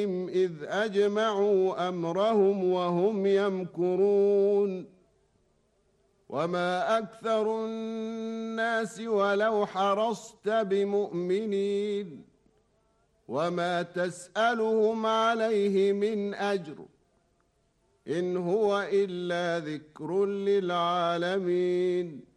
إذ أجمعوا أمرهم وهم يمكرون وما أكثر الناس ولو حرصت بمؤمنين وما تسألهم عليه من أجر إن هو إلا ذكر للعالمين